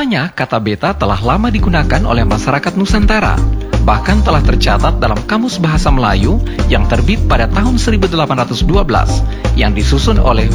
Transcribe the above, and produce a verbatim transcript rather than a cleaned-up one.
Faktanya, kata beta telah lama digunakan oleh masyarakat Nusantara. Bahkan telah tercatat dalam Kamus Bahasa Melayu yang terbit pada tahun seribu delapan ratus dua belas yang disusun oleh